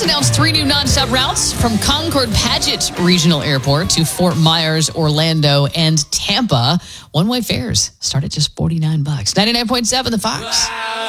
announced 3 new nonstop routes from Concord Paget Regional Airport to Fort Myers, Orlando, and Tampa. One-way fares start at just $49. 99.7 The Fox. Wow.